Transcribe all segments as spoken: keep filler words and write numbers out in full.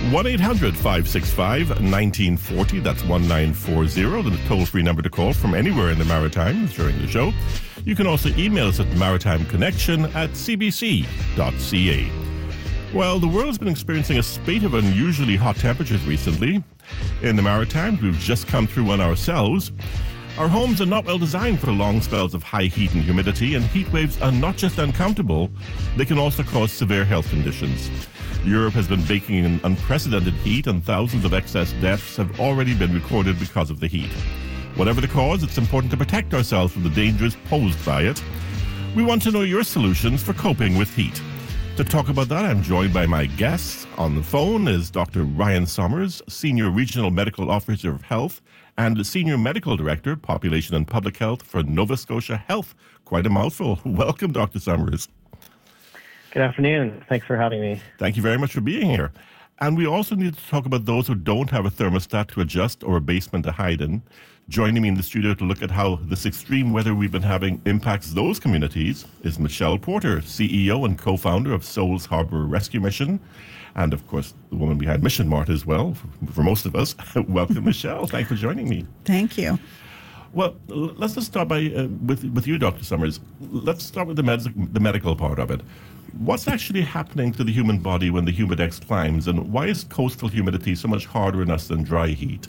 one eight hundred five six five one nine four zero. That's one nine four zero, the toll-free number to call from anywhere in the Maritimes during the show. You can also email us at maritimeconnection at c b c dot c a. Well, the world's been experiencing a spate of unusually hot temperatures recently. In the Maritimes, we've just come through one ourselves. Our homes are not well designed for the long spells of high heat and humidity, and heat waves are not just uncomfortable, they can also cause severe health conditions. Europe has been baking in unprecedented heat, and thousands of excess deaths have already been recorded because of the heat. Whatever the cause, it's important to protect ourselves from the dangers posed by it. We want to know your solutions for coping with heat. To talk about that, I'm joined by my guests. On the phone is Doctor Ryan Somers, Senior Regional Medical Officer of Health and Senior Medical Director, Population and Public Health for Nova Scotia Health. Quite a mouthful. Welcome, Doctor Somers. Good afternoon. Thanks for having me. Thank you very much for being here. And we also need to talk about those who don't have a thermostat to adjust or a basement to hide in. Joining me in the studio to look at how this extreme weather we've been having impacts those communities is Michelle Porter, C E O and co-founder of Souls Harbor Rescue Mission, and of course the woman behind Mission Mart as well, for, for most of us. Welcome, Michelle. Thanks for joining me. Thank you. Well, let's just start by uh, with with you, Doctor Somers. Let's start with the med- the medical part of it. What's actually happening to the human body when the humidex climbs, and why is coastal humidity so much harder on us than dry heat?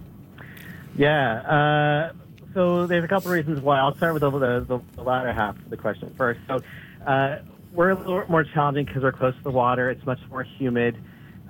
Yeah, uh, so there's a couple of reasons why. I'll start with the, the, the latter half of the question first. So uh, we're a little more challenging because we're close to the water. It's much more humid,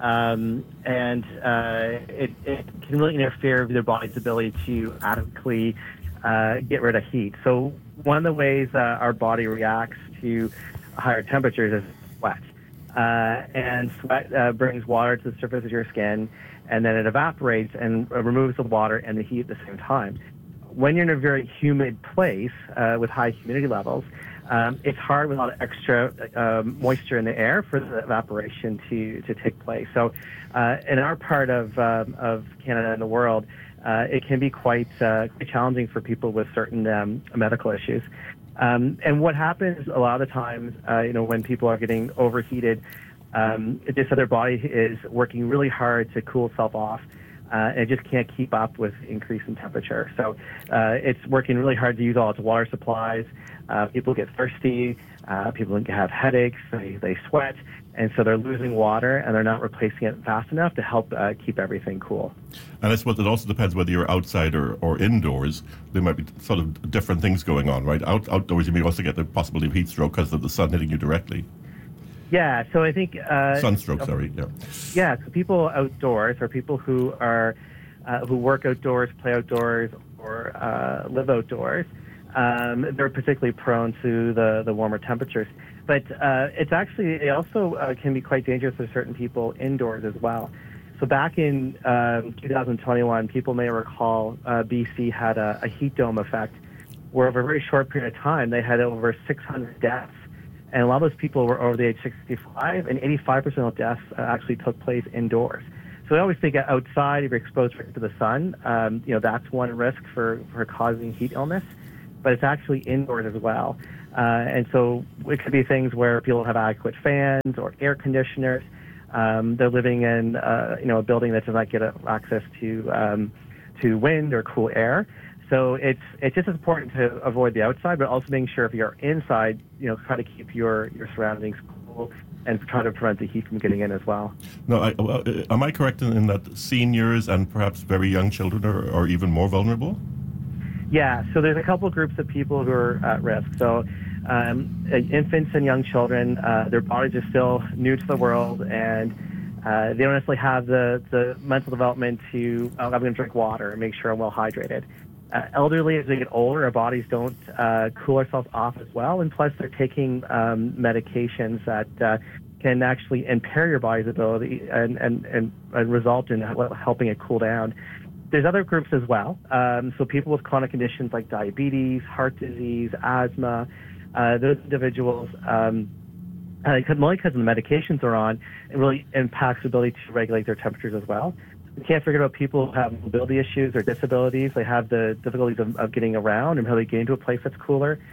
um, and uh, it, it can really interfere with your body's ability to adequately uh, get rid of heat. So one of the ways uh, our body reacts to higher temperatures is sweat. Uh, and sweat uh, brings water to the surface of your skin, and then it evaporates and uh, removes the water and the heat at the same time. When you're in a very humid place uh, with high humidity levels, um, it's hard with a lot of extra uh, moisture in the air for the evaporation to, to take place. So uh, in our part of, um, of Canada and the world, uh, it can be quite, uh, quite challenging for people with certain um, medical issues. Um, and what happens a lot of the times, uh, you know, when people are getting overheated, um, it's just that their body is working really hard to cool itself off, uh, and it just can't keep up with increase in temperature. So uh, it's working really hard to use all its water supplies. Uh, people get thirsty. Uh, people have headaches. They, they sweat. And so they're losing water, and they're not replacing it fast enough to help uh, keep everything cool. And I suppose it also depends whether you're outside or, or indoors. There might be sort of different things going on, right? Out, outdoors, you may also get the possibility of heat stroke because of the sun hitting you directly. Yeah, so I think... Uh, Sunstroke, sorry, yeah. Yeah, so people outdoors, or people who are uh, who work outdoors, play outdoors, or uh, live outdoors, um, they're particularly prone to the, the warmer temperatures. But uh, it's actually, it also uh, can be quite dangerous for certain people indoors as well. So back in um, two thousand twenty-one, people may recall uh, B C had a, a heat dome effect where over a very short period of time, they had over six hundred deaths. And a lot of those people were over the age sixty-five, and eighty-five percent of deaths uh, actually took place indoors. So I always think outside, if you're exposed to the sun, um, you know, that's one risk for, for causing heat illness, but it's actually indoors as well. Uh, and so it could be things where people have adequate fans or air conditioners. Um, they're living in, uh, you know, a building that does not get access to um, to wind or cool air. So it's it's just as important to avoid the outside, but also making sure if you're inside, you know, try to keep your, your surroundings cool and try to prevent the heat from getting in as well. No, I, uh, am I correct in, in that seniors and perhaps very young children are, are even more vulnerable? Yeah, so there's a couple of groups of people who are at risk. So um, infants and young children, uh, their bodies are still new to the world, and uh, they don't necessarily have the, the mental development to, oh, I'm going to drink water and make sure I'm well hydrated. Uh, elderly, as they get older, our bodies don't uh, cool ourselves off as well, and plus they're taking um, medications that uh, can actually impair your body's ability and, and, and, and result in helping it cool down. There's other groups as well. Um, so people with chronic conditions like diabetes, heart disease, asthma, uh, those individuals, um, uh, only because of the medications they're on, it really impacts the ability to regulate their temperatures as well. We can't forget about people who have mobility issues or disabilities. They have the difficulties of, of getting around and really getting to a place that's cooler.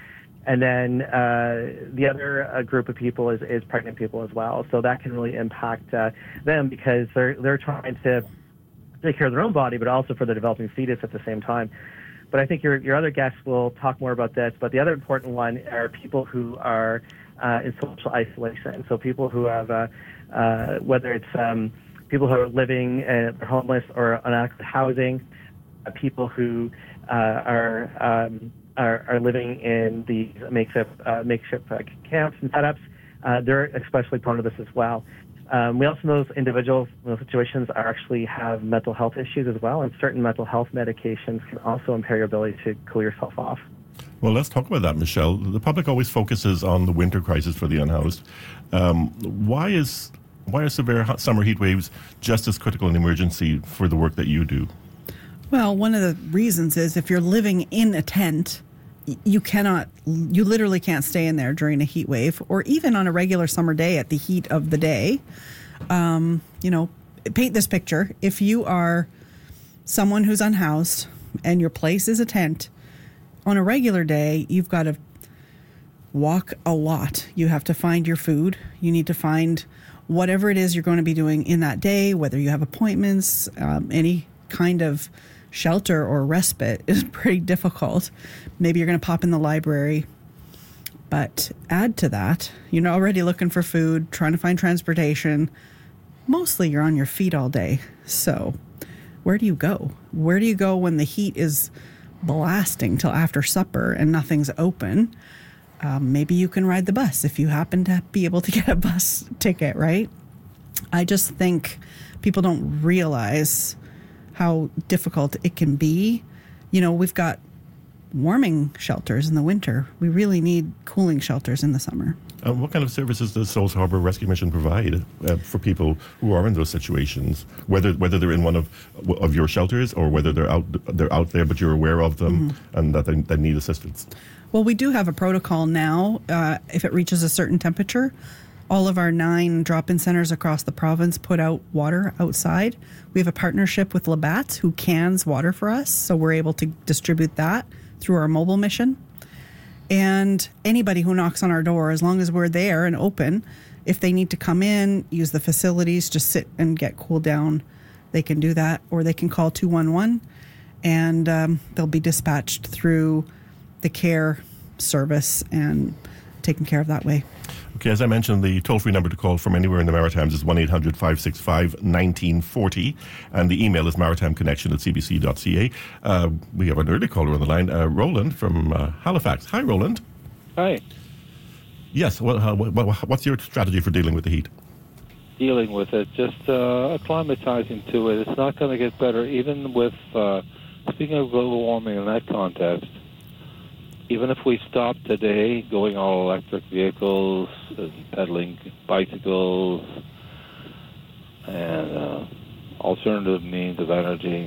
And then uh, the other uh, group of people is, is pregnant people as well. So that can really impact uh, them because they're they're trying to take care of their own body, but also for the developing fetus at the same time. But I think your your other guests will talk more about this. But the other important one are people who are uh, in social isolation. So people who have, uh, uh, whether it's um, people who are living uh, homeless or inadequate housing, uh, people who uh, are um, Are, are living in the makeshift uh, makeshift uh, camps and setups, uh, they're especially prone to this as well. Um, we also know those individuals in those situations are actually have mental health issues as well, and certain mental health medications can also impair your ability to cool yourself off. Well, let's talk about that, Michelle. The public always focuses on the winter crisis for the unhoused. Um, why is why are severe hot summer heat waves just as critical an emergency for the work that you do? Well, one of the reasons is if you're living in a tent, you cannot, you literally can't stay in there during a heat wave or even on a regular summer day at the heat of the day. Um, you know, paint this picture. If you are someone who's unhoused and your place is a tent, on a regular day, you've got to walk a lot. You have to find your food. You need to find whatever it is you're going to be doing in that day, whether you have appointments, um, any kind of shelter or respite is pretty difficult. Maybe you're going to pop in the library, but add to that, you're already looking for food, trying to find transportation. Mostly you're on your feet all day. So where do you go? Where do you go when the heat is blasting till after supper and nothing's open? Um, maybe you can ride the bus if you happen to be able to get a bus ticket, right? I just think people don't realize how difficult it can be. You know, we've got warming shelters in the winter. We really need cooling shelters in the summer. Uh, what kind of services does Souls Harbor Rescue Mission provide uh, for people who are in those situations, whether whether they're in one of of your shelters or whether they're out they're out there but you're aware of them mm-hmm. and that they, they need assistance? Well, we do have a protocol now. Uh, if it reaches a certain temperature, all of our nine drop-in centers across the province put out water outside. We have a partnership with Labatt's who cans water for us, so we're able to distribute that through our mobile mission. And anybody who knocks on our door, as long as we're there and open, if they need to come in, use the facilities, just sit and get cooled down, they can do that. Or they can call two one one and um, they'll be dispatched through the care service and taken care of that way. Okay, as I mentioned, the toll-free number to call from anywhere in the Maritimes is one eight hundred five six five one nine four zero, and the email is maritimeconnection at c b c dot c a. Uh, we have an early caller on the line, uh, Roland from uh, Halifax. Hi, Roland. Hi. Yes, well, uh, what, what's your strategy for dealing with the heat? Dealing with it, just uh, acclimatizing to it. It's not going to get better, even with, uh, speaking of global warming in that context, even if we stop today going all electric vehicles and pedaling bicycles and uh, alternative means of energy,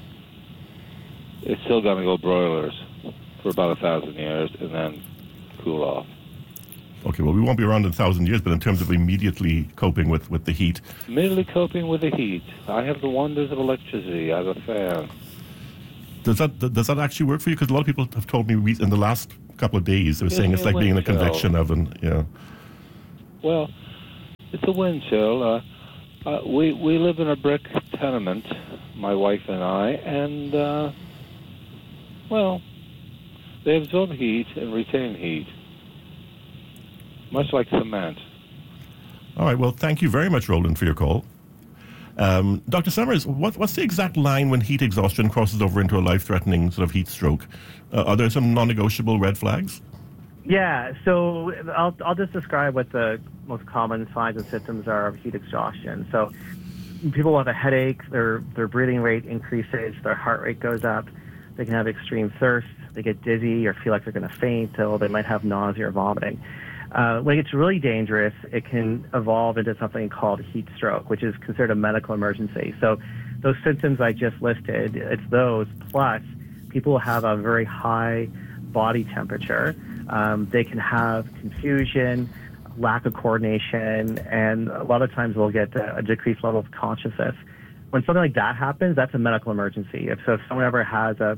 it's still going to go broilers for about a thousand years and then cool off. Okay, well, we won't be around in a thousand years, but in terms of immediately coping with, with the heat. Immediately coping with the heat. I have the wonders of electricity. I have a fan. Does that does that actually work for you? Because a lot of people have told me in the last couple of days they were saying it's like being in a convection oven. Yeah. Well, it's a wind chill. Uh, uh, we we live in a brick tenement, my wife and I, and uh, well, they absorb heat and retain heat, much like cement. All right. Well, thank you very much, Roland, for your call. Um, Doctor Summers, what, what's the exact line when heat exhaustion crosses over into a life-threatening sort of heat stroke? Uh, are there some non-negotiable red flags? Yeah, so I'll, I'll just describe what the most common signs and symptoms are of heat exhaustion. So people will have a headache, their, their breathing rate increases, their heart rate goes up, they can have extreme thirst, they get dizzy or feel like they're going to faint, or they might have nausea or vomiting. Uh, when it gets really dangerous, it can evolve into something called heat stroke, which is considered a medical emergency. So those symptoms I just listed, it's those, plus people have a very high body temperature. Um, they can have confusion, lack of coordination, and a lot of times they'll get a, a decreased level of consciousness. When something like that happens, that's a medical emergency. If so, if someone ever has a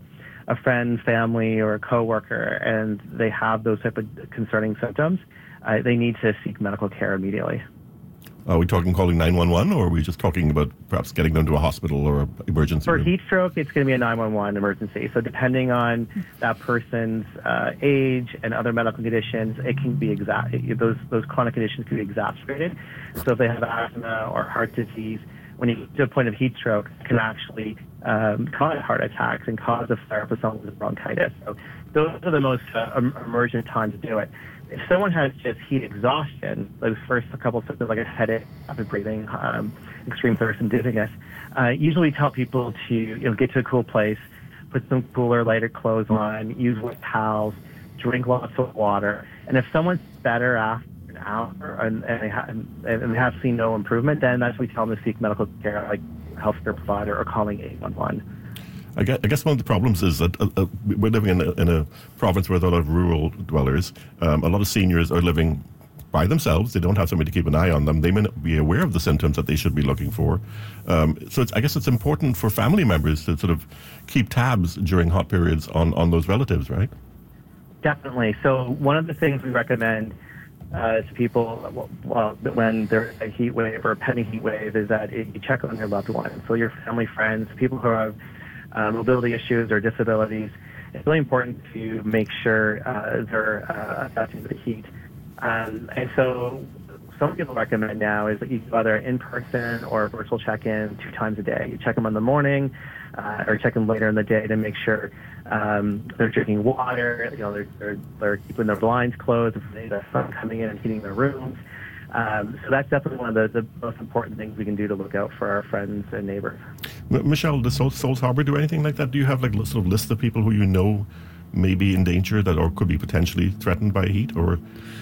a friend, family, or a coworker, and they have those type of concerning symptoms, uh, they need to seek medical care immediately. Are we talking calling nine one one, or are we just talking about perhaps getting them to a hospital or an emergency For room? heat stroke, it's going to be a nine one one emergency. So depending on that person's uh, age and other medical conditions, it can be exact. Those those chronic conditions can be exacerbated. So if they have asthma or heart disease, when you get to a point of heat stroke, it can actually um, cause heart attacks and cause a flare for someone with bronchitis. So those are the most uh, emergent times to do it. If someone has just heat exhaustion, those first couple of symptoms like a headache, rapid breathing, um, extreme thirst, and dizziness, uh, usually we tell people to you know get to a cool place, put some cooler, lighter clothes on, use wet towels, drink lots of water, and if someone's better after an hour and, and, they, ha- and they have seen no improvement, then that's when we tell them to seek medical care, like healthcare provider or calling eight one one. I guess, I guess one of the problems is that uh, uh, we're living in a, in a province with a lot of rural dwellers. Um, a lot of seniors are living by themselves. They don't have somebody to keep an eye on them. They may not be aware of the symptoms that they should be looking for. Um, so it's, I guess it's important for family members to sort of keep tabs during hot periods on, on those relatives, right? Definitely. So one of the things we recommend uh, to people well, when there's a heat wave or a pending heat wave is that you check on your loved ones. So your family, friends, people who have Uh, mobility issues or disabilities. It's really important to make sure uh, they're uh, adapting to the heat. Um, and so some people recommend now is that you do either in-person or virtual check-in two times a day. You check them in the morning uh, or check them later in the day to make sure um, they're drinking water, you know, they're, they're, they're keeping their blinds closed, the sun coming in and heating their rooms. Um, so that's definitely one of the, the most important things we can do to look out for our friends and neighbors. M- Michelle, does Sol- Souls Harbor do anything like that? Do you have like sort of list of people who you know may be in danger that or could be potentially threatened by heat, or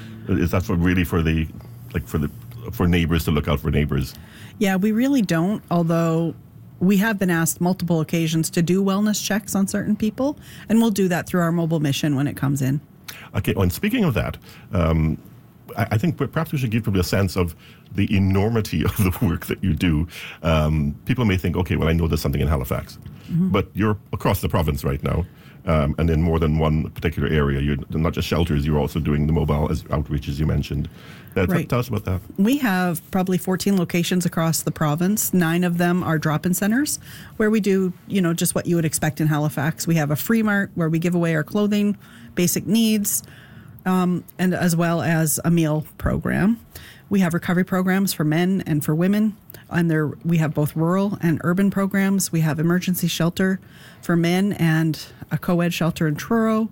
is that for really for the like for the for neighbors to look out for neighbors? Yeah, we really don't. Although we have been asked multiple occasions to do wellness checks on certain people, and we'll do that through our mobile mission when it comes in. Okay. And speaking of that. Um, I think perhaps we should give people a sense of the enormity of the work that you do. Um, people may think, okay, well, I know there's something in Halifax, mm-hmm. but you're across the province right now, um, and in more than one particular area. You're not just shelters, you're also doing the mobile as outreach, as you mentioned. Uh, right. Tell us about that. We have probably fourteen locations across the province. Nine of them are drop-in centers where we do, you know, just what you would expect in Halifax. We have a free mart where we give away our clothing, basic needs, Um, and as well as a meal program. We have recovery programs for men and for women, and there we have both rural and urban programs. We have emergency shelter for men and a co-ed shelter in Truro,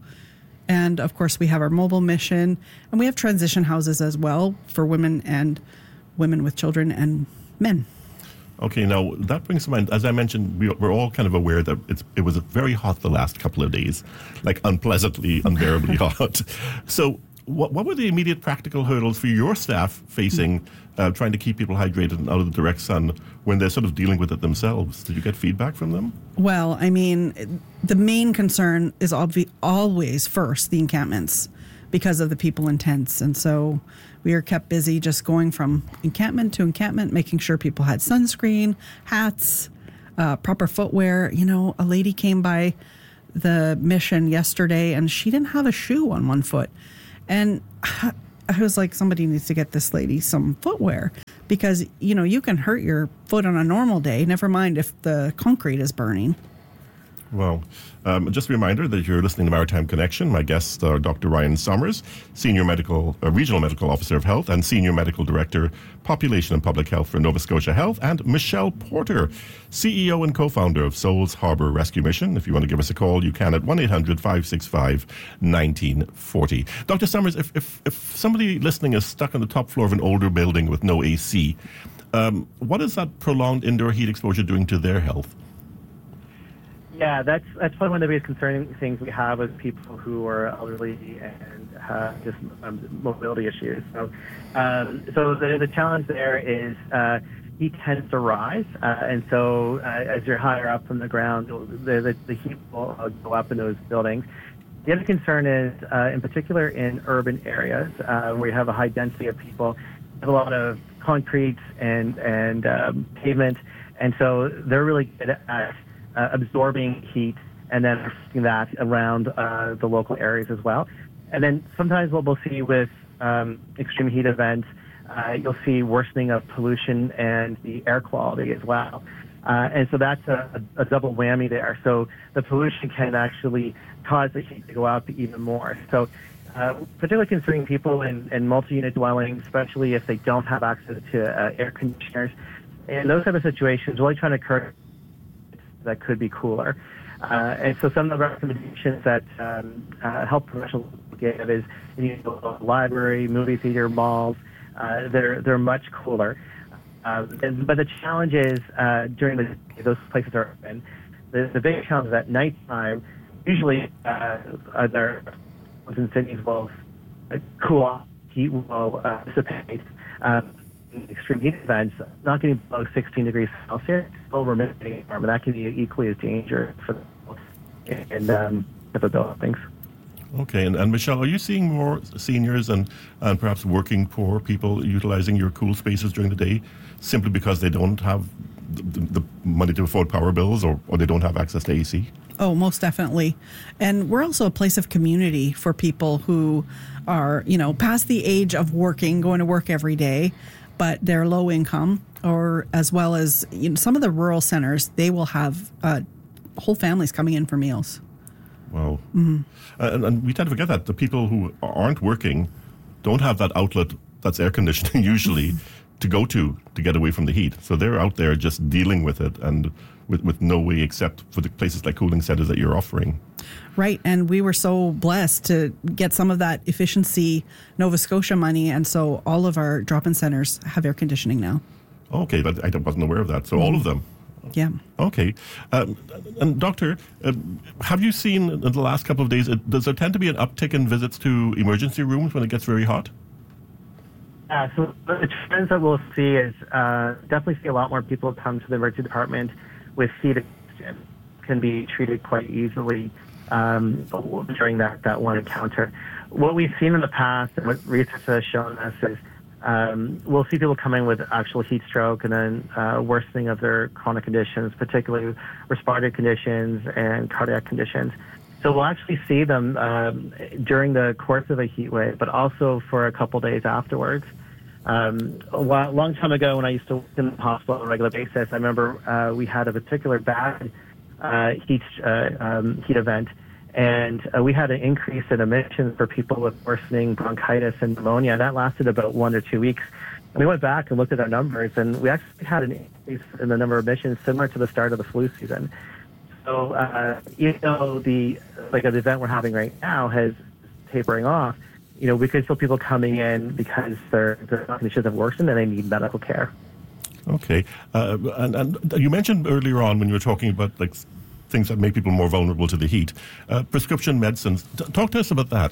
and of course we have our mobile mission, and we have transition houses as well for women and women with children and men. Okay, now that brings to mind, as I mentioned, we, we're all kind of aware that it's, it was very hot the last couple of days, like unpleasantly, unbearably hot. So what, what were the immediate practical hurdles for your staff facing uh, trying to keep people hydrated and out of the direct sun when they're sort of dealing with it themselves? Did you get feedback from them? Well, I mean, the main concern is obvi- always first the encampments because of the people in tents. And so we are kept busy just going from encampment to encampment, making sure people had sunscreen, hats, uh, proper footwear. You know, a lady came by the mission yesterday and she didn't have a shoe on one foot. And I was like, somebody needs to get this lady some footwear because, you know, you can hurt your foot on a normal day, never mind if the concrete is burning. Well, um, just a reminder that you're listening to Maritime Connection. My guests are Doctor Ryan Somers, Senior Medical, uh, Regional Medical Officer of Health and Senior Medical Director, Population and Public Health for Nova Scotia Health, and Michelle Porter, C E O and co-founder of Souls Harbor Rescue Mission. If you want to give us a call, you can at one eight hundred five six five one nine four zero. Doctor Somers, if, if, if somebody listening is stuck on the top floor of an older building with no A C, um, what is that prolonged indoor heat exposure doing to their health? Yeah, that's that's probably one of the biggest concerning things we have with people who are elderly and have just um, mobility issues. So, um, so the, the challenge there is uh, heat tends to rise, uh, and so uh, as you're higher up from the ground, the, the, the heat will uh, go up in those buildings. The other concern is, uh, in particular, in urban areas uh, where you have a high density of people, you have a lot of concrete and and um, pavement, and so they're really good at Uh, absorbing heat and then reflecting that around uh, the local areas as well. And then sometimes what we'll see with um, extreme heat events, uh, you'll see worsening of pollution and the air quality as well. Uh, and so that's a, a double whammy there. So the pollution can actually cause the heat to go up even more. So uh, particularly concerning people in, in multi-unit dwellings, especially if they don't have access to uh, air conditioners. In those type of situations, really trying to curb that could be cooler. Uh, and so some of the recommendations that um, uh, health professionals give is, you know, library, movie theater, malls, uh, they're, they're much cooler. Uh, and, but the challenge is uh, during the day, those places are open. The, the big challenge is at nighttime, usually uh, other in cities will uh, cool off, heat will uh, dissipate. Uh, extreme heat events, not getting below sixteen degrees Celsius, still remaining warm, and that can be equally as dangerous for the and um, the buildings. Okay, and, and Michelle, are you seeing more seniors and, and perhaps working poor people utilizing your cool spaces during the day simply because they don't have the, the money to afford power bills or, or they don't have access to A C? Oh, most definitely. And we're also a place of community for people who are, you know, past the age of working, going to work every day, but they're low income, or as well as, you know, some of the rural centers, they will have uh, whole families coming in for meals. Wow. Mm-hmm. Uh, and, and we tend to forget that the people who aren't working don't have that outlet that's air conditioning usually to go to to get away from the heat. So they're out there just dealing with it and with, with no way except for the places like cooling centers that you're offering. Right. And we were so blessed to get some of that efficiency Nova Scotia money. And so all of our drop-in centers have air conditioning now. Okay. But I wasn't aware of that. So mm-hmm. all of them. Yeah. Okay. Um, and Doctor, uh, have you seen in the last couple of days, uh, does there tend to be an uptick in visits to emergency rooms when it gets very hot? Yeah, so the trends that we'll see is uh, definitely see a lot more people come to the emergency department with heat exhaustion. Can be treated quite easily um, during that, that one encounter. What we've seen in the past and what research has shown us is Um, we'll see people come in with actual heat stroke and then uh, worsening of their chronic conditions, particularly respiratory conditions and cardiac conditions. So we'll actually see them um, during the course of a heat wave, but also for a couple days afterwards. Um, a while, long time ago, when I used to work in the hospital on a regular basis, I remember uh, we had a particular bad uh, heat uh, um, heat event. And uh, we had an increase in admissions for people with worsening bronchitis and pneumonia. That lasted about one or two weeks. And we went back and looked at our numbers, and we actually had an increase in the number of admissions similar to the start of the flu season. So uh, even though the like the event we're having right now has tapering off, you know, we could still people coming in because their their conditions have worsened and they need medical care. Okay, uh, and, and you mentioned earlier on when you were talking about like things that make people more vulnerable to the heat. Uh, prescription medicines. T- talk to us about that.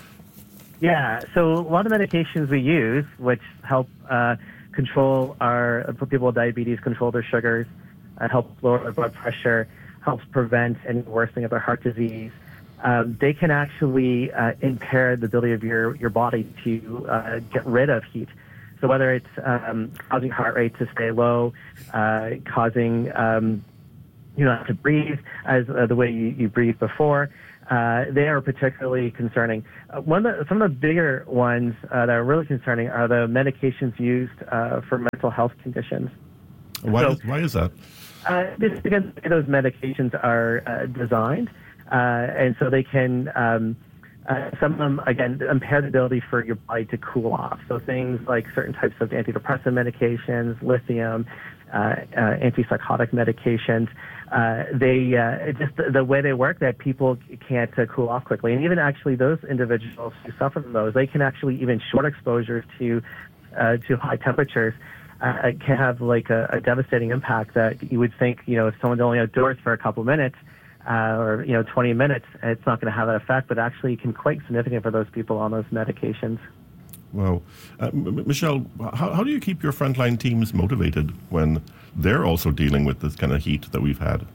Yeah, so a lot of medications we use, which help uh, control our, for people with diabetes, control their sugars, uh, help lower their blood pressure, helps prevent any worsening of their heart disease. Um, they can actually uh, impair the ability of your, your body to uh, get rid of heat. So whether it's um, causing heart rate to stay low, uh, causing um, you don't have to breathe as uh, the way you, you breathed before. Uh, they are particularly concerning. Uh, one of the, some of the bigger ones uh, that are really concerning are the medications used uh, for mental health conditions. Why, so, is, why is that? Uh, just because those medications are uh, designed, uh, and so they can, um, uh, some of them, again, impair the ability for your body to cool off. So things like certain types of antidepressant medications, lithium, uh, uh, antipsychotic medications, Uh, they uh, just the, the way they work, that people can't uh, cool off quickly, and even actually those individuals who suffer from those, they can actually even short exposures to uh, to high temperatures uh, can have like a, a devastating impact that you would think, you know, if someone's only outdoors for a couple minutes uh, or you know twenty minutes, it's not going to have that effect, but actually it can be quite significant for those people on those medications. Wow. Uh, M- Michelle, how, how do you keep your frontline teams motivated when they're also dealing with this kind of heat that we've had?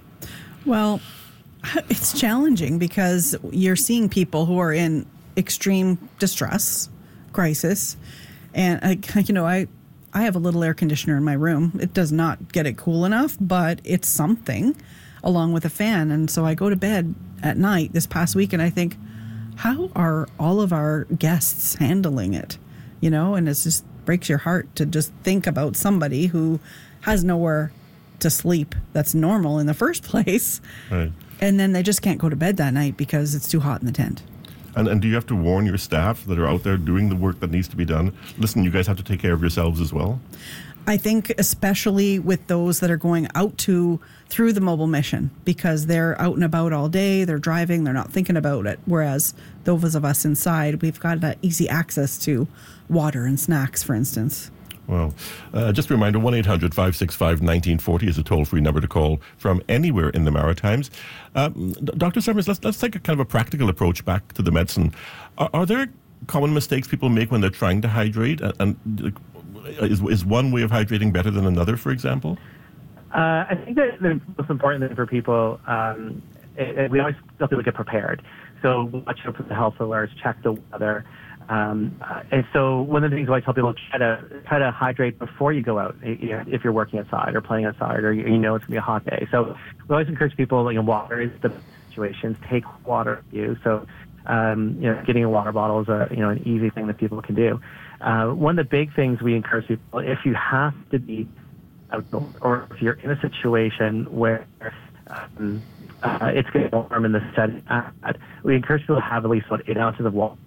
Well, it's challenging because you're seeing people who are in extreme distress, crisis. And, I, you know, I, I have a little air conditioner in my room. It does not get it cool enough, but it's something. along with a fan. And so I go to bed at night this past week and I think, how are all of our guests handling it? You know, and it just breaks your heart to just think about somebody who has nowhere to sleep that's normal in the first place. Right. And then they just can't go to bed that night because it's too hot in the tent. And, and do you have to warn your staff that are out there doing the work that needs to be done? Listen, you guys have to take care of yourselves as well. I think especially with those that are going out to through the mobile mission, because they're out and about all day, they're driving, they're not thinking about it. Whereas those of us inside, we've got uh, easy access to water and snacks, for instance. Well, uh, just a reminder, one eight hundred five six five one nine four zero is a toll-free number to call from anywhere in the Maritimes. Um, Doctor Summers, let's, let's take a kind of a practical approach back to the medicine. Are, are there common mistakes people make when they're trying to hydrate? And, and is, is one way of hydrating better than another, for example? Uh, I think that the most important thing for people, um, it, it, we always have to get prepared. So watch out for the health alerts, check the weather. Um, uh, and so one of the things I tell people, try to try to hydrate before you go out, you know, if you're working outside or playing outside or you, you know it's going to be a hot day. So we always encourage people, you know, water is the situations, take water with you. So, um, you know, getting a water bottle is a, you know, an easy thing that people can do. Uh, one of the big things we encourage people, if you have to be outdoors or if you're in a situation where um, uh, it's getting warm in the setting, uh, we encourage people to have at least about eight ounces of water.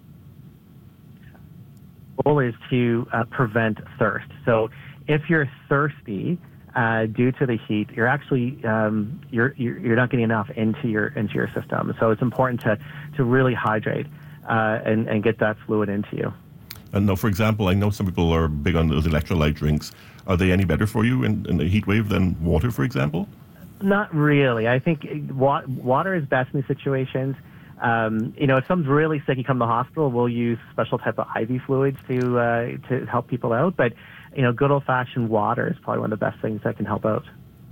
Goal is to uh, prevent thirst. So if you're thirsty uh, due to the heat, you're actually um, you're, you're you're not getting enough into your into your system. So it's important to to really hydrate uh, and and get that fluid into you. And now, for example, I know some people are big on those electrolyte drinks. Are they any better for you in, in a heat wave than water, for example? Not really. I think wa- water is best in these situations. Um, you know, if someone's really sick, you come to the hospital, we'll use special type of I V fluids to uh, to help people out. But, you know, good old-fashioned water is probably one of the best things that can help out.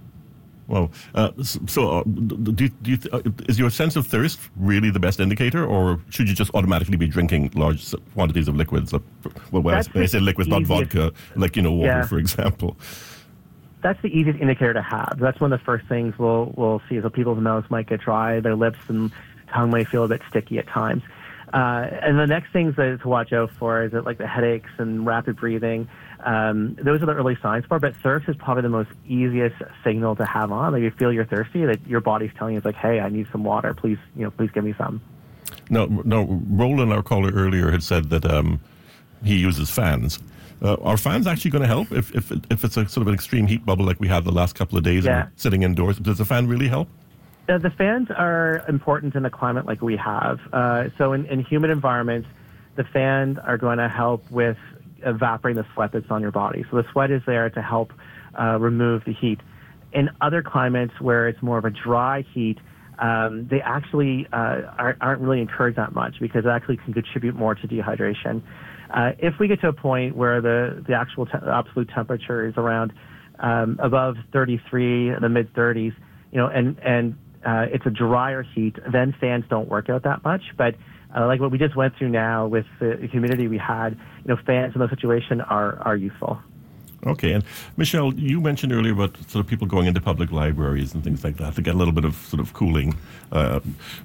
Well, uh, so uh, do you, do you th- uh, is your sense of thirst really the best indicator, or should you just automatically be drinking large quantities of liquids? Uh, well, when I, when I say liquids, not vodka, like, you know, water, yeah. for example. That's the easiest indicator to have. That's one of the first things we'll, we'll see. So people's mouths might get dry, their lips and tongue may feel a bit sticky at times. Uh, and the next things that to watch out for is that, like, the headaches and rapid breathing. Um, those are the early signs for, but thirst is probably the most easiest signal to have on. Like, you feel you're thirsty, that your body's telling you, it's like, hey, I need some water. Please, you know, please give me some. No, no. Roland, our caller earlier, had said that um, he uses fans. Uh, are fans actually going to help if if if it's a sort of an extreme heat bubble like we had the last couple of days yeah. and sitting indoors? Does the fan really help? Uh, the fans are important in a climate like we have. Uh, so in, in humid environments, the fans are going to help with evaporating the sweat that's on your body. So the sweat is there to help uh, remove the heat. In other climates where it's more of a dry heat, um, they actually uh, aren't, aren't really encouraged that much because it actually can contribute more to dehydration. Uh, if we get to a point where the, the actual te- absolute temperature is around um, above thirty-three, the mid thirties, you know, and, and Uh, it's a drier heat, then fans don't work out that much. But uh, like what we just went through now with the humidity we had, you know, fans in those situations are, are useful. Okay. And Michelle, you mentioned earlier about sort of people going into public libraries and things like that to get a little bit of sort of cooling. Uh,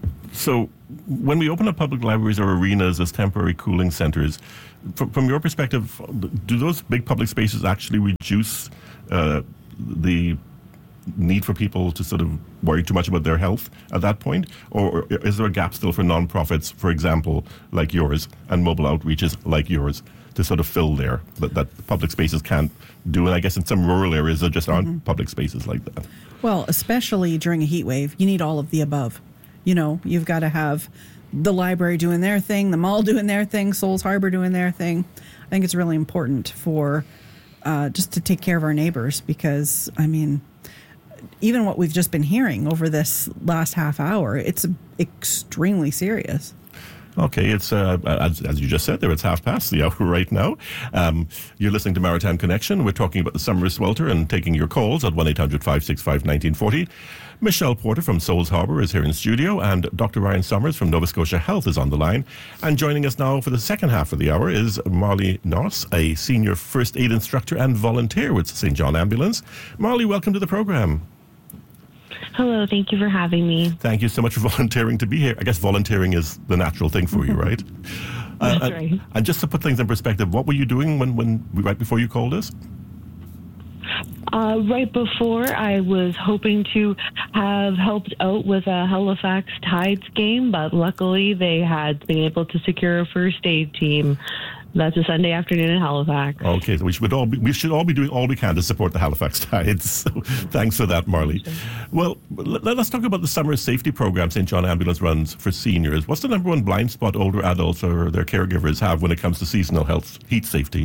so when we open up public libraries or arenas as temporary cooling centers, from, from your perspective, do those big public spaces actually reduce uh, the need for people to sort of worry too much about their health at that point? Or is there a gap still for non-profits, for example, like yours, and mobile outreaches like yours, to sort of fill there that, that public spaces can't do? And I guess in some rural areas there just aren't mm-hmm. public spaces like that. Well, especially during a heat wave, you need all of the above. You know, you've got to have the library doing their thing, the mall doing their thing, Souls Harbor doing their thing. I think it's really important for uh, just to take care of our neighbors because, I mean, even what we've just been hearing over this last half hour, it's extremely serious. Okay, it's uh, as, as you just said there, it's half past the hour right now. Um, you're listening to Maritime Connection. We're talking about the summer swelter and taking your calls at one eight hundred five six five one nine four zero. Michelle Porter from Souls Harbor is here in studio, and Doctor Ryan Summers from Nova Scotia Health is on the line. And joining us now for the second half of the hour is Marley Noss, a senior first aid instructor and volunteer with Saint John Ambulance. Marley, welcome to the program. Hello, thank you for having me. Thank you so much for volunteering to be here. I guess volunteering is the natural thing for you, right? Uh, That's and, right. and just to put things in perspective, what were you doing when, when right before you called us? Uh, right before, I was hoping to have helped out with a Halifax Tides game, but luckily they had been able to secure a first aid team. That's a Sunday afternoon in Halifax. Okay, so we should all be, we should all be doing all we can to support the Halifax Tides. So thanks for that, Marley. Well, let, let's talk about the summer safety program Saint John Ambulance runs for seniors. What's the number one blind spot older adults or their caregivers have when it comes to seasonal health, heat safety?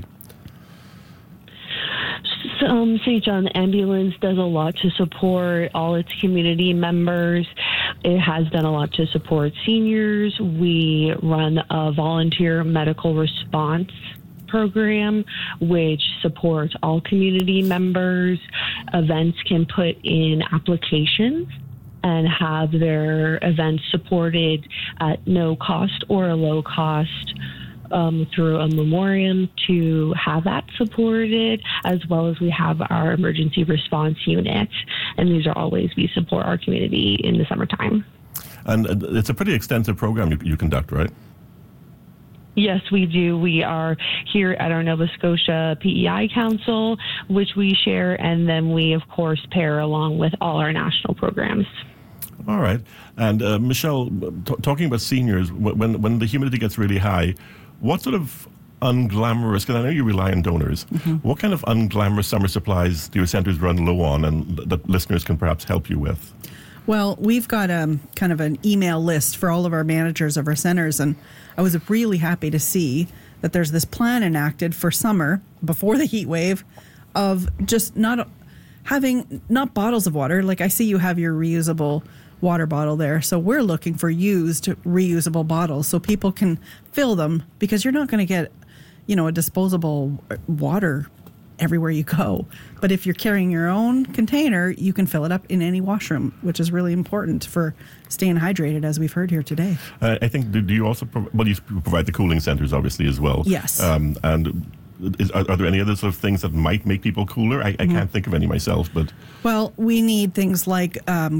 Um, Saint John Ambulance does a lot to support all its community members. It has done a lot to support seniors. We run a volunteer medical response program, which supports all community members. Events can put in applications and have their events supported at no cost or a low cost. Um, through a memoriam to have that supported, as well as we have our emergency response unit. And these are all ways we support our community in the summertime. And uh, it's a pretty extensive program you, you conduct, right? Yes, we do. We are here at our Nova Scotia P E I Council, which we share, and then we, of course, pair along with all our national programs. All right. And uh, Michelle, t- talking about seniors, when, when the humidity gets really high, what sort of unglamorous, because I know you rely on donors, mm-hmm. what kind of unglamorous summer supplies do your centres run low on and that listeners can perhaps help you with? Well, we've got um, kind of an email list for all of our managers of our centres, and I was really happy to see that there's this plan enacted for summer, before the heat wave, of just not having, not bottles of water, like I see you have your reusable water bottle there. So we're looking for used reusable bottles so people can fill them, because you're not going to get, you know, a disposable water everywhere you go. But if you're carrying your own container, you can fill it up in any washroom, which is really important for staying hydrated, as we've heard here today. Uh, I think, do, do you also, pro- well, you provide the cooling centres, obviously, as well. Yes. Um, and is, are, are there any other sort of things that might make people cooler? I, I mm-hmm. can't think of any myself, but... Well, we need things like... Um,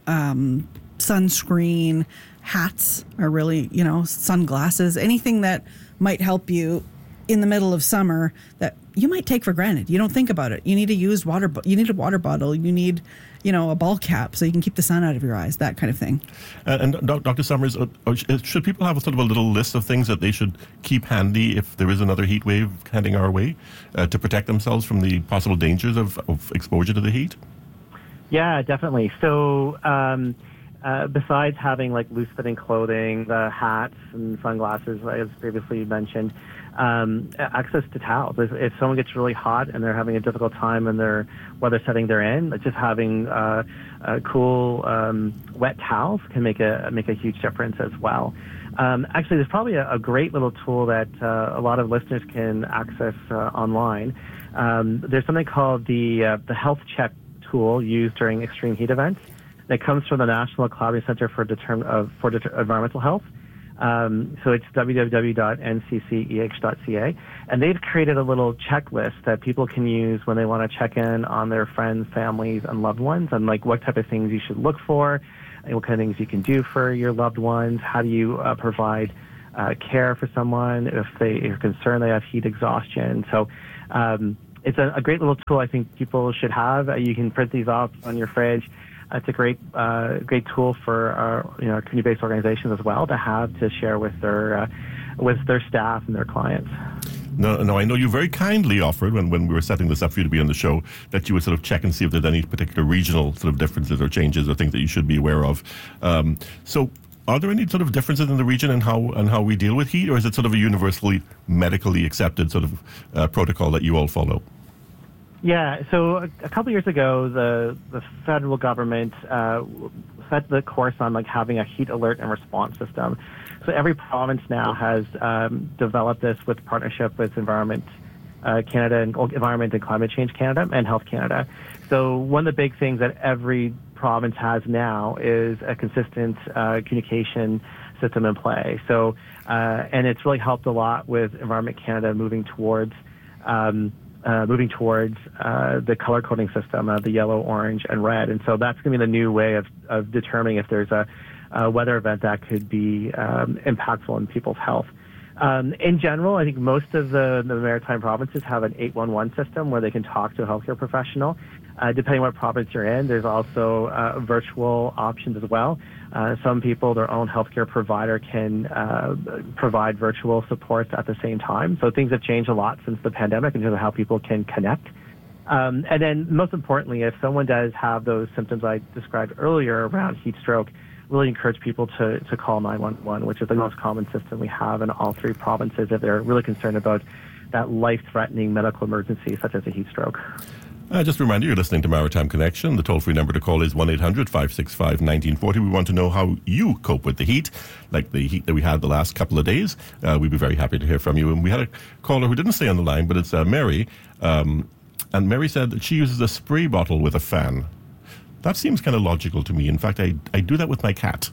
Um, sunscreen, hats are really, you know, sunglasses, anything that might help you in the middle of summer that you might take for granted. You don't think about it. You need a used water, bo- you need a water bottle. You need, you know, a ball cap so you can keep the sun out of your eyes, that kind of thing. Uh, and Doctor Summers, uh, should people have a sort of a little list of things that they should keep handy if there is another heat wave heading our way uh, to protect themselves from the possible dangers of, of exposure to the heat? Yeah, definitely. So um, uh, besides having like loose-fitting clothing, the hats and sunglasses, as previously mentioned, um, access to towels. If, if someone gets really hot and they're having a difficult time in their weather setting they're in, just having uh, uh, cool, um, wet towels can make a make a huge difference as well. Um, actually, there's probably a, a great little tool that uh, a lot of listeners can access uh, online. Um, there's something called the uh, the Health Check tool used during extreme heat events. It comes from the National Collaborative Center for, Determ- uh, for Det- Environmental Health. Um, so it's w w w dot n c c e h dot c a. And they've created a little checklist that people can use when they want to check in on their friends, families, and loved ones, and like what type of things you should look for, and what kind of things you can do for your loved ones. How do you uh, provide uh, care for someone if they are concerned they have heat exhaustion? So um, it's a, a great little tool I think people should have. Uh, you can print these off on your fridge. It's a great, uh, great tool for our, you know, our community-based organizations as well to have to share with their, uh, with their staff and their clients. No, no, I know you very kindly offered when, when we were setting this up for you to be on the show that you would sort of check and see if there's any particular regional sort of differences or changes or things that you should be aware of. Um, so, are there any sort of differences in the region and how and how we deal with heat, or is it sort of a universally medically accepted sort of uh, protocol that you all follow? Yeah, so a, a couple of years ago, the the federal government uh, set the course on like having a heat alert and response system. So every province now has um, developed this with partnership with Environment uh, Canada and Environment and Climate Change Canada and Health Canada. So one of the big things that every province has now is a consistent uh, communication system in play. So uh, and it's really helped a lot with Environment Canada moving towards Um, uh, moving towards uh, the color coding system of the yellow, orange, and red. And so that's going to be the new way of, of determining if there's a, a weather event that could be um, impactful in people's health. Um, in general, I think most of the, the maritime provinces have an eight one one system where they can talk to a healthcare professional. Uh, depending what province you're in, there's also uh, virtual options as well. Uh, some people, their own healthcare provider can uh, provide virtual supports at the same time. So things have changed a lot since the pandemic in terms of how people can connect. Um, and then most importantly, if someone does have those symptoms I described earlier around heat stroke, really encourage people to, to call nine one one, which is the most common system we have in all three provinces if they're really concerned about that life-threatening medical emergency such as a heat stroke. Uh, just a reminder, you're listening to Maritime Connection. The toll-free number to call is one eight hundred five six five one nine four zero. We want to know how you cope with the heat, like the heat that we had the last couple of days. Uh, we'd be very happy to hear from you. And we had a caller who didn't stay on the line, but it's uh, Mary. Um, and Mary said that she uses a spray bottle with a fan. That seems kind of logical to me. In fact, I, I do that with my cat.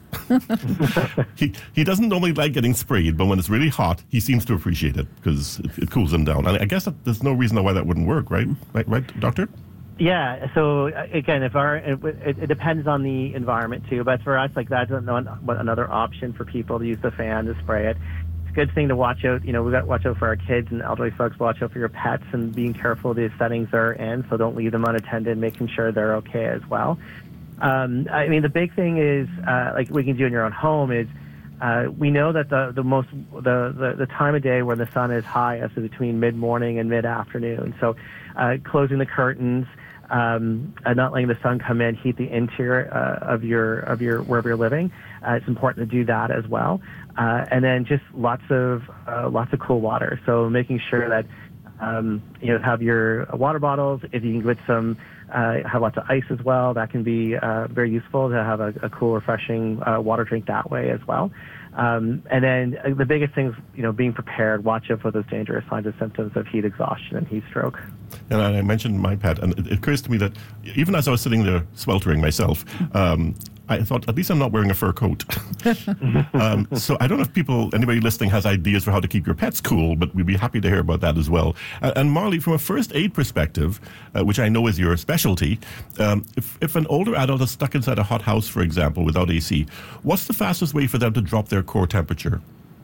he he doesn't normally like getting sprayed, but when it's really hot, he seems to appreciate it because it, it cools him down. And I guess that there's no reason why that wouldn't work, right? Right, right, Doctor? Yeah. So again, if our it, it, it depends on the environment too. But for us, like that's another option for people to use the fan to spray it. Good thing to watch out. You know, we got to watch out for our kids and elderly folks. Watch out for your pets and being careful of the settings they're in. So don't leave them unattended. Making sure they're okay as well. Um, I mean, the big thing is uh, like we can do in your own home is uh, we know that the the most the, the the time of day where the sun is highest is between mid morning and mid afternoon. So uh, closing the curtains. Um, and not letting the sun come in, heat the interior uh, of your of your wherever you're living. Uh, it's important to do that as well. Uh, and then just lots of uh, lots of cool water. So making sure that um, you know have your water bottles. If you can get some, uh, have lots of ice as well. That can be uh, very useful to have a, a cool, refreshing uh, water drink that way as well. Um, and then uh, the biggest thing is, you know, being prepared. Watch out for those dangerous signs and symptoms of heat exhaustion and heat stroke. And I mentioned my pet, and it occurs to me that even as I was sitting there sweltering myself, um, I thought, at least I'm not wearing a fur coat. um, so I don't know if people, anybody listening has ideas for how to keep your pets cool, but we'd be happy to hear about that as well. Uh, and Marley, from a first aid perspective, uh, which I know is your specialty, um, if, if an older adult is stuck inside a hot house, for example, without A C, what's the fastest way for them to drop their core temperature?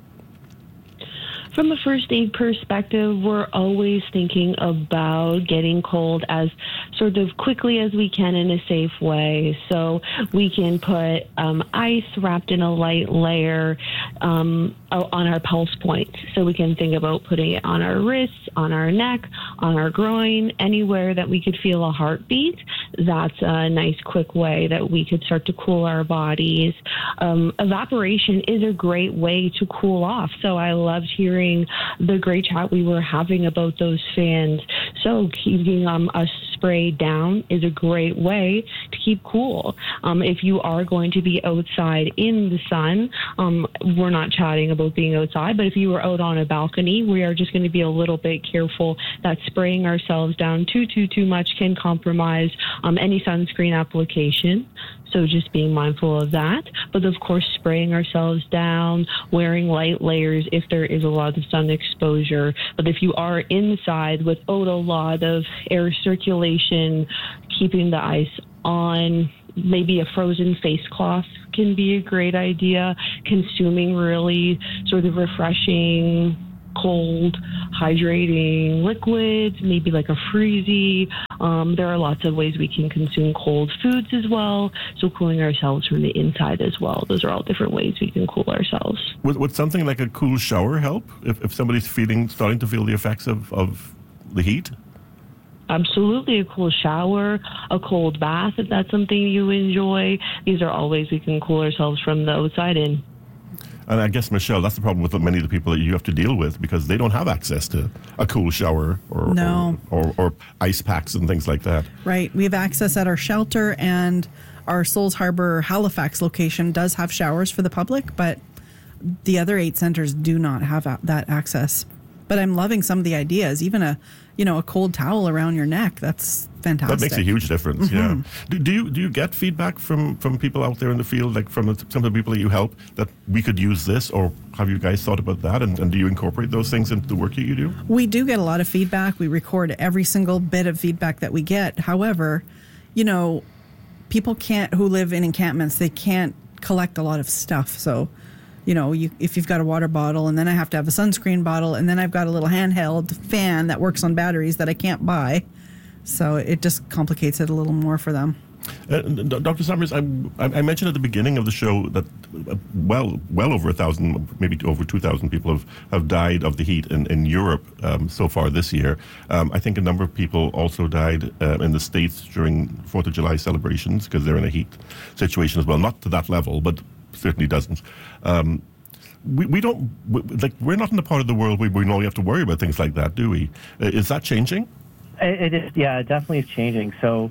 From a first aid perspective, we're always thinking about getting cold as sort of quickly as we can in a safe way. So we can put um, ice wrapped in a light layer um, on our pulse points. So we can think about putting it on our wrists, on our neck, on our groin, anywhere that we could feel a heartbeat. That's a nice quick way that we could start to cool our bodies. Um, evaporation is a great way to cool off. So I loved hearing the great chat we were having about those fans. So keeping um, a spray down is a great way to keep cool. Um, if you are going to be outside in the sun, um, we're not chatting about being outside, but if you are out on a balcony, we are just going to be a little bit careful that spraying ourselves down too, too, too much can compromise um, any sunscreen application. So just being mindful of that. But of course, spraying ourselves down, wearing light layers if there is a lot of sun exposure. But if you are inside without a lot of air circulation, keeping the ice on, maybe a frozen face cloth can be a great idea. Consuming really sort of refreshing, cold, hydrating liquids, maybe like a Freezy. Um, there are lots of ways we can consume cold foods as well. So cooling ourselves from the inside as well. Those are all different ways we can cool ourselves. Would, would something like a cool shower help if, if somebody's feeling, starting to feel the effects of, of the heat? Absolutely. A cool shower, a cold bath, if that's something you enjoy. These are all ways we can cool ourselves from the outside in. And I guess, Michelle, that's the problem with many of the people that you have to deal with because they don't have access to a cool shower or, no. or, or, or ice packs and things like that. Right. We have access at our shelter, and our Souls Harbor Halifax location does have showers for the public, but the other eight centers do not have that access. But I'm loving some of the ideas. Even a, you know, a cold towel around your neck. That's fantastic. That makes a huge difference. Mm-hmm. Yeah. Do, do you do you get feedback from, from people out there in the field, like from some of the people that you help, that we could use this, or have you guys thought about that? And, and do you incorporate those things into the work that you do? We do get a lot of feedback. We record every single bit of feedback that we get. However, you know, people can't who live in encampments. They can't collect a lot of stuff. So, you know, you, if you've got a water bottle, and then I have to have a sunscreen bottle, and then I've got a little handheld fan that works on batteries that I can't buy. So it just complicates it a little more for them. Uh, Doctor Summers, I, I mentioned at the beginning of the show that uh, well well over a thousand, maybe over two thousand people have, have died of the heat in, in Europe um, so far this year. Um, I think a number of people also died uh, in the States during fourth of July celebrations because they're in a heat situation as well. Not to that level, but certainly dozens. Um, we, we don't, we, like, we're not in the part of the world where we normally have to worry about things like that, do we? Uh, is that changing? It is, yeah, it definitely is changing. So,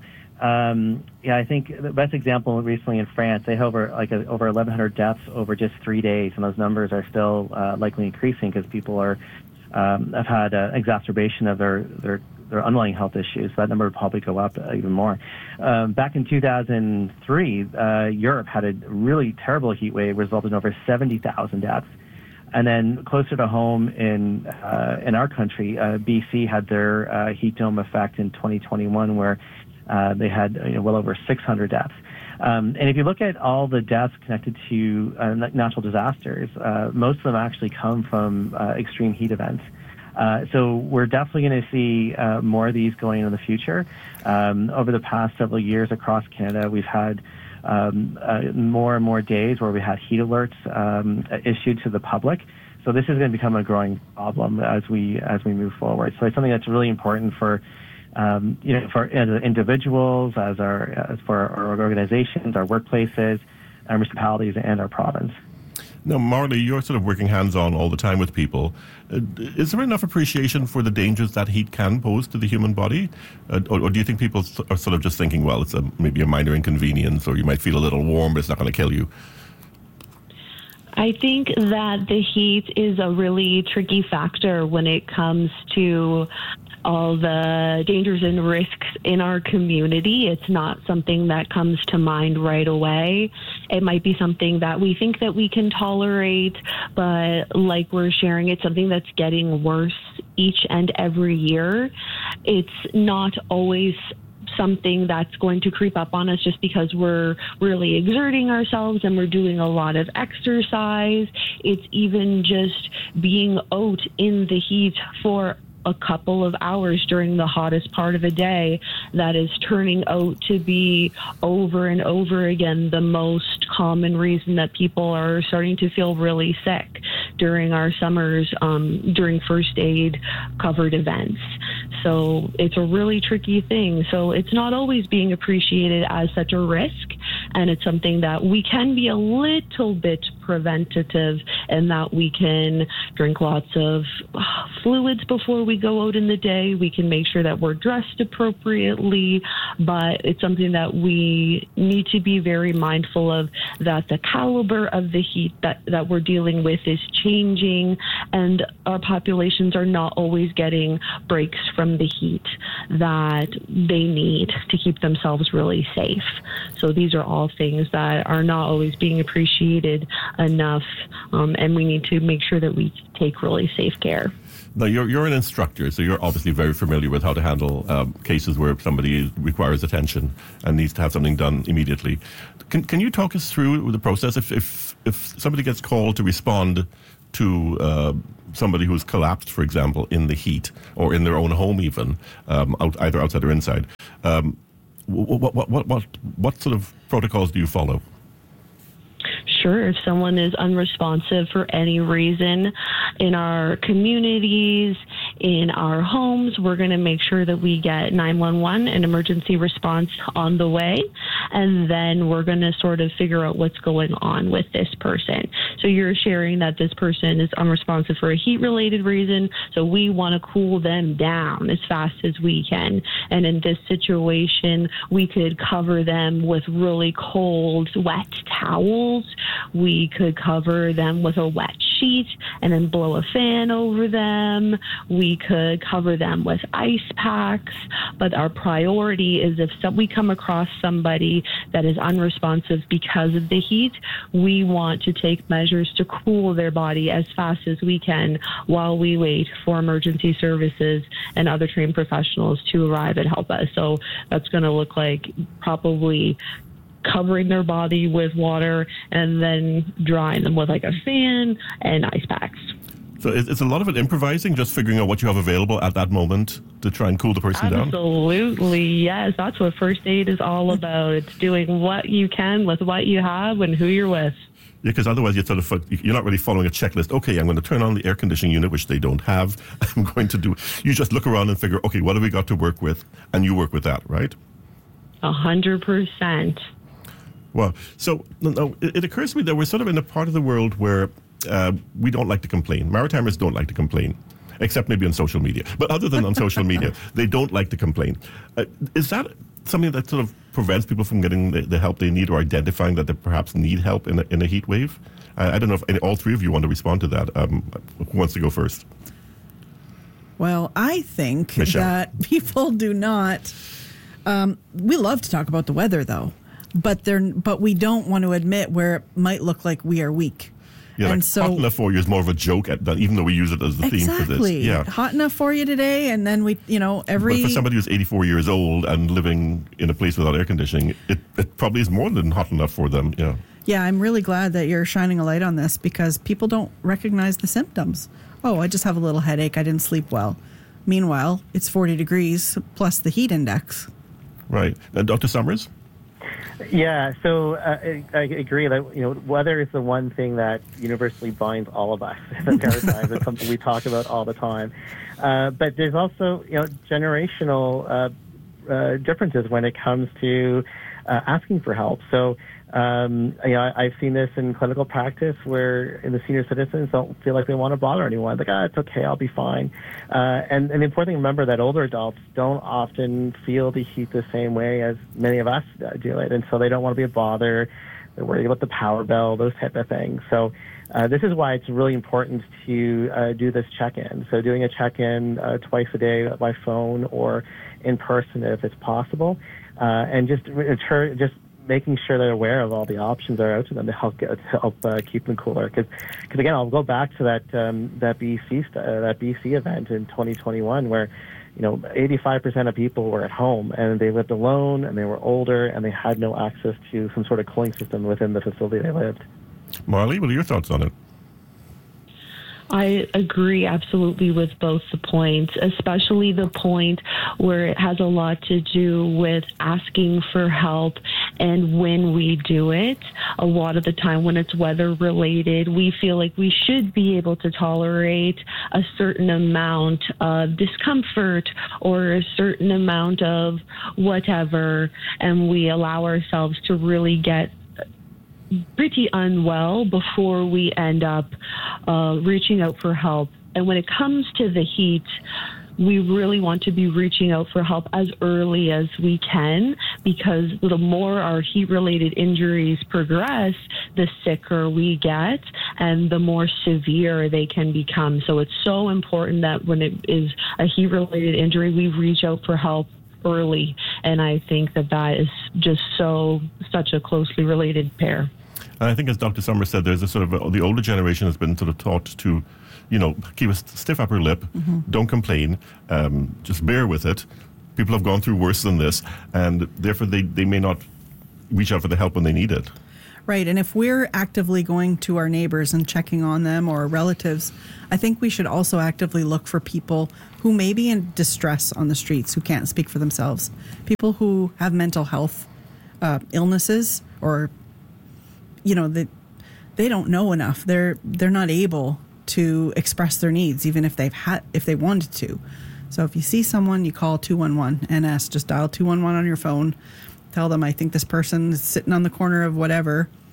um, yeah, I think the best example recently in France, they had over like a, over eleven hundred deaths over just three days, and those numbers are still uh, likely increasing because people are um, have had an exacerbation of their their their underlying health issues. So that number would probably go up uh, even more. Um, back in two thousand three, uh, Europe had a really terrible heat wave, resulting in over seventy thousand deaths. And then closer to home in uh, in our country, uh, B C had their uh, heat dome effect in twenty twenty-one, where uh, they had you know, well over six hundred deaths. Um, and if you look at all the deaths connected to uh, natural disasters, uh, most of them actually come from uh, extreme heat events. Uh, so we're definitely going to see uh, more of these going in the future. Um, over the past several years across Canada, we've had Um, uh, more and more days where we had heat alerts um, issued to the public. So this is going to become a growing problem as we as we move forward. So it's something that's really important for um, you know for as individuals, as our as for our organizations, our workplaces, our municipalities, and our province. Now, Marley, you're sort of working hands-on all the time with people. Uh, is there enough appreciation for the dangers that heat can pose to the human body? Uh, or, or do you think people are sort of just thinking, well, it's a, maybe a minor inconvenience, or you might feel a little warm, but it's not going to kill you? I think that the heat is a really tricky factor when it comes to all the dangers and risks in our community. It's not something that comes to mind right away. It might be something that we think that we can tolerate, but like we're sharing, it's something that's getting worse each and every year. It's not always something that's going to creep up on us just because we're really exerting ourselves and we're doing a lot of exercise. It's even just being out in the heat for a couple of hours during the hottest part of a day that is turning out to be over and over again the most common reason that people are starting to feel really sick during our summers, um, during first aid covered events. So it's a really tricky thing. So it's not always being appreciated as such a risk, and it's something that we can be a little bit preventative in that we can drink lots of fluids before we go out in the day. We can make sure that we're dressed appropriately, but it's something that we need to be very mindful of, that the caliber of the heat that, that we're dealing with is changing, and our populations are not always getting breaks from the heat that they need to keep themselves really safe. So these are all things that are not always being appreciated enough, um, and we need to make sure that we take really safe care. Now, you're, you're an instructor, so you're obviously very familiar with how to handle um, cases where somebody requires attention and needs to have something done immediately. Can, can you talk us through the process? If, if, if somebody gets called to respond to uh, somebody who's collapsed, for example, in the heat, or in their own home even, um, out, either outside or inside, um, what, what, what, what, what sort of protocols do you follow? Sure. If someone is unresponsive for any reason in our communities, in our homes, we're going to make sure that we get nine one one, an emergency response, on the way. And then we're going to sort of figure out what's going on with this person. So you're sharing that this person is unresponsive for a heat-related reason, so we want to cool them down as fast as we can. And in this situation, we could cover them with really cold, wet towels. We could cover them with a wet sheet and then blow a fan over them. We could cover them with ice packs. But our priority is if some, we come across somebody that is unresponsive because of the heat, we want to take measures to cool their body as fast as we can while we wait for emergency services and other trained professionals to arrive and help us. So that's going to look like probably covering their body with water and then drying them with like a fan and ice packs. So it's a lot of it improvising, just figuring out what you have available at that moment to try and cool the person Absolutely, down? Absolutely, yes. That's what first aid is all about. It's doing what you can with what you have and who you're with. Yeah, because otherwise you're sort of you're not really following a checklist. Okay, I'm going to turn on the air conditioning unit, which they don't have. I'm going to do. You just look around and figure, okay, what have we got to work with, and you work with that, right? A hundred percent. Well, so no, it, it occurs to me that we're sort of in a part of the world where uh, we don't like to complain. Maritimers don't like to complain, except maybe on social media. But other than on social media, they don't like to complain. Uh, is that something that sort of prevents people from getting the, the help they need, or identifying that they perhaps need help in a, in a heat wave? Uh, I don't know if any, all three of you want to respond to that. Um, who wants to go first? Well, I think Michelle. that people do not. Um, we love to talk about the weather, though, but they're but we don't want to admit where it might look like we are weak. Yeah, and like so, hot enough for you is more of a joke, at that, even though we use it as the exactly. theme for this. Yeah, hot enough for you today, and then we, you know, every. But for somebody who's eighty-four years old and living in a place without air conditioning, it, it probably is more than hot enough for them. Yeah. Yeah, I'm really glad that you're shining a light on this, because people don't recognize the symptoms. Oh, I just have a little headache. I didn't sleep well. Meanwhile, it's forty degrees plus the heat index. Right. Uh, Doctor Summers? Yeah, so uh, I, I agree that, you know, weather is the one thing that universally binds all of us in the Maritimes. It's something we talk about all the time. Uh, but there's also, you know, generational uh, uh, differences when it comes to uh, asking for help. So, um, you know, I, I've seen this in clinical practice where the senior citizens don't feel like they want to bother anyone. Like, ah, it's okay, I'll be fine. Uh, and, and the important thing to remember that older adults don't often feel the heat the same way as many of us do it. And so they don't want to be a bother. They're worried about the power bill, those type of things. So uh, this is why it's really important to uh, do this check-in. So doing a check-in uh, twice a day by phone or in person if it's possible. Uh, and just return, just making sure they're aware of all the options that are out to them to help get, to help uh, keep them cooler. Because again, I'll go back to that um, that B C st- uh, that B C event in twenty twenty-one where, you know, eighty-five percent of people were at home and they lived alone and they were older and they had no access to some sort of cooling system within the facility they lived. Marley, what are your thoughts on it? I agree absolutely with both the points, especially the point where it has a lot to do with asking for help and when we do it. A lot of the time when it's weather related, we feel like we should be able to tolerate a certain amount of discomfort or a certain amount of whatever, and we allow ourselves to really get pretty unwell before we end up uh, reaching out for help. And when it comes to the heat, we really want to be reaching out for help as early as we can, because the more our heat-related injuries progress, the sicker we get and the more severe they can become. So it's so important that when it is a heat-related injury, we reach out for help early. And I think that that is just so, such a closely related pair. And I think, as Doctor Summers said, there's a sort of a, the older generation has been sort of taught to, you know, keep a stiff upper lip, mm-hmm. don't complain, um, just bear with it. People have gone through worse than this, and therefore they, they may not reach out for the help when they need it. Right, and if we're actively going to our neighbors and checking on them or relatives, I think we should also actively look for people who may be in distress on the streets, who can't speak for themselves, people who have mental health uh, illnesses, or, you know, they, they don't know enough. They're they're not able to express their needs, even if they've had if they wanted to. So if you see someone, you call two one one and ask, just dial two one one on your phone. Tell them, I think this person is sitting on the corner of whatever.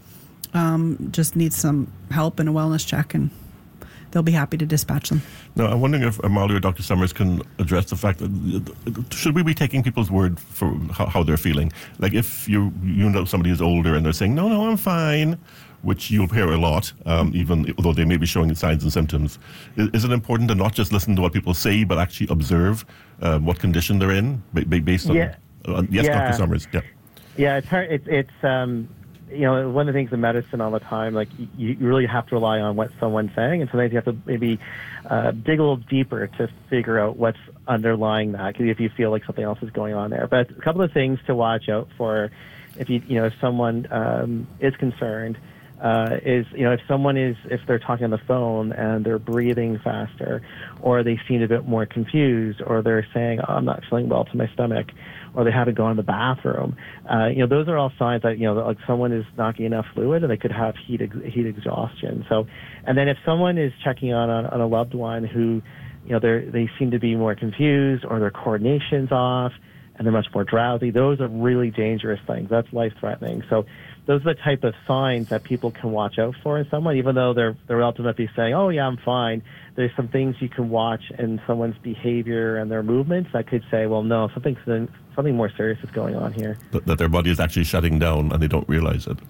um, just needs some help and a wellness check, and they'll be happy to dispatch them. Now, I'm wondering if Molly or Doctor Summers can address the fact that should we be taking people's word for how, how they're feeling? Like if you you know somebody is older and they're saying, no, no, I'm fine, which you'll hear a lot, um, even although they may be showing signs and symptoms. Is, is it important to not just listen to what people say, but actually observe um, what condition they're in based on... Yeah. Uh, yes, yeah. Doctor Summers. Yeah. Yeah, it's hard. It's, it's um, you know, one of the things in medicine all the time, like you, you really have to rely on what someone's saying, and sometimes you have to maybe uh, dig a little deeper to figure out what's underlying that, if you feel like something else is going on there. But a couple of things to watch out for if you, you know, if someone um, is concerned. Uh, is, you know, if someone is, if they're talking on the phone and they're breathing faster, or they seem a bit more confused, or they're saying, oh, I'm not feeling well to my stomach, or they haven't gone to the bathroom, uh, you know, those are all signs that, you know, like someone is not getting enough fluid and they could have heat, ex- heat exhaustion. So, and then if someone is checking on, on, on a loved one who, you know, they they seem to be more confused, or their coordination's off, and they're much more drowsy, those are really dangerous things. That's life-threatening. So those are the type of signs that people can watch out for in someone, even though they're they're ultimately saying, oh, yeah, I'm fine. There's some things you can watch in someone's behavior and their movements that could say, well, no, something, something more serious is going on here. That, that their body is actually shutting down and they don't realize it.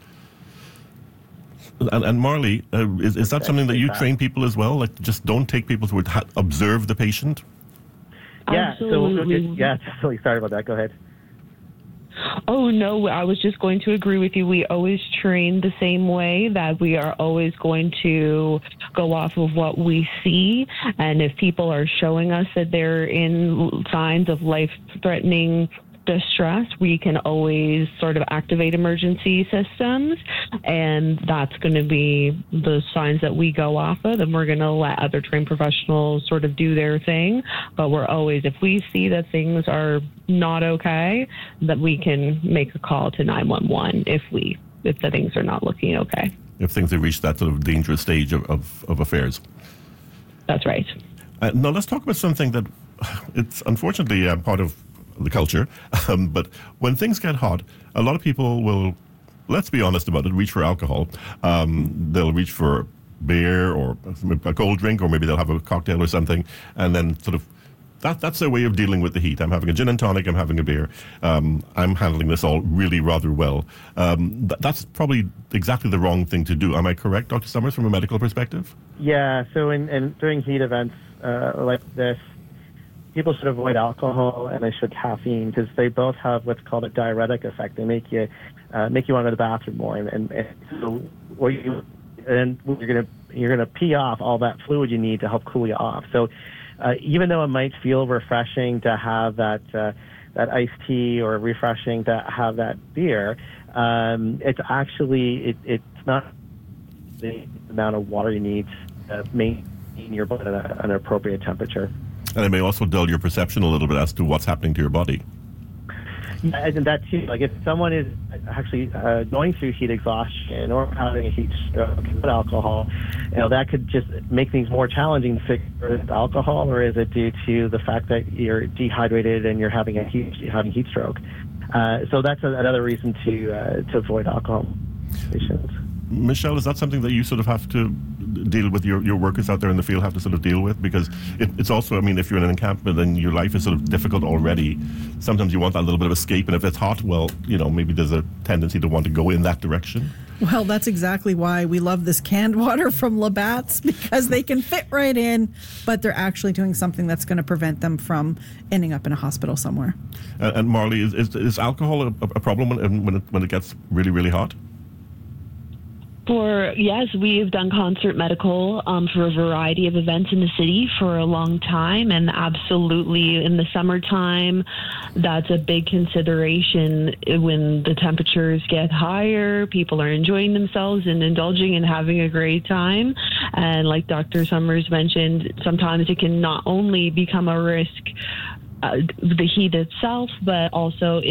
And, and Marley, uh, is, is that something that you train people as well? Like, just don't take people's word, ha- observe the patient? Yeah, Absolutely. so, yeah, definitely. Sorry about that. Go ahead. Oh, no, I was just going to agree with you. We always train the same way, that we are always going to go off of what we see. And if people are showing us that they're in signs of life-threatening distress, we can always sort of activate emergency systems, and that's going to be the signs that we go off of, and we're going to let other trained professionals sort of do their thing. But we're always, if we see that things are not okay, that we can make a call to nine one one if we if the things are not looking okay. If things have reached that sort of dangerous stage of, of, of affairs. That's right. Uh, now let's talk about something that it's unfortunately uh, part of the culture, um, but when things get hot, a lot of people will, let's be honest about it, reach for alcohol. Um, they'll reach for beer or a cold drink, or maybe they'll have a cocktail or something, and then sort of that that's their way of dealing with the heat. I'm having a gin and tonic, I'm having a beer. Um, I'm handling this all really rather well. Um, th- that's probably exactly the wrong thing to do. Am I correct, Doctor Summers, from a medical perspective? Yeah, so in, in during heat events uh, like this, people should avoid alcohol and they should caffeine, because they both have what's called a diuretic effect. They make you uh, make you want to go to the bathroom more, and, and, and so what you and you're gonna you're gonna pee off all that fluid you need to help cool you off. So uh, even though it might feel refreshing to have that uh, that iced tea, or refreshing to have that beer, um, it's actually it, it's not the amount of water you need to maintain your body at a, an appropriate temperature. And it may also dull your perception a little bit as to what's happening to your body. Yeah, and that too. Like if someone is actually uh, going through heat exhaustion or having a heat stroke with alcohol, you know, that could just make things more challenging to figure is it alcohol, or is it due to the fact that you're dehydrated and you're having a heat having heat stroke. Uh, so that's a, another reason to uh, to avoid alcohol patients. Michelle, is that something that you sort of have to deal with, your, your workers out there in the field have to sort of deal with? Because it, it's also, I mean, if you're in an encampment and your life is sort of difficult already, sometimes you want that little bit of escape. And if it's hot, well, you know, maybe there's a tendency to want to go in that direction. Well, that's exactly why we love this canned water from Labatt's, because they can fit right in, but they're actually doing something that's going to prevent them from ending up in a hospital somewhere. Uh, and Marley, is, is, is alcohol a, a problem when, when, it, when it gets really, really hot? For yes, we have done concert medical um, for a variety of events in the city for a long time, and absolutely in the summertime, that's a big consideration when the temperatures get higher. People are enjoying themselves and indulging and having a great time. And like Doctor Summers mentioned, sometimes it can not only become a risk, uh, the heat itself, but also